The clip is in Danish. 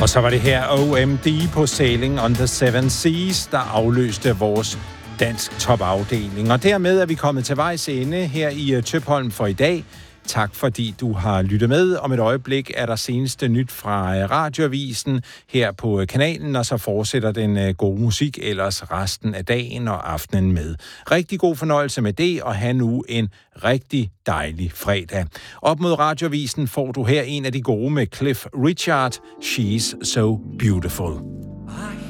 Og så var det her OMD på Sailing on the Seven Seas, der afløste vores dansk topafdeling. Og dermed er vi kommet til vejs ende her i Tøpholm for i dag. Tak fordi du har lyttet med. Om et øjeblik er der seneste nyt fra Radioavisen her på kanalen, og så fortsætter den gode musik ellers resten af dagen og aftenen med. Rigtig god fornøjelse med det, og have nu en rigtig dejlig fredag. Op mod Radioavisen får du her en af de gode med Cliff Richard, She's So Beautiful.